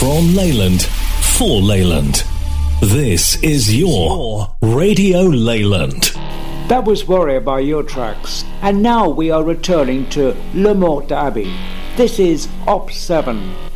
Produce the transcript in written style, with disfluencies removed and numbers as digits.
From Leyland, for Leyland. This is your Radio Leyland. That was Warrior by Eurotrax. And now we are returning to Le Morte Abbey. This is Op 7.